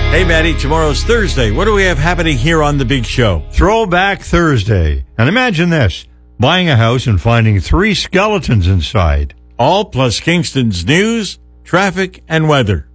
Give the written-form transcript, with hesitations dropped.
Hey, Maddie, tomorrow's Thursday. What do we have happening here on The Big Show? Throwback Thursday. And imagine this, buying a house and finding 3 skeletons inside. All plus Kingston's news, traffic, and weather.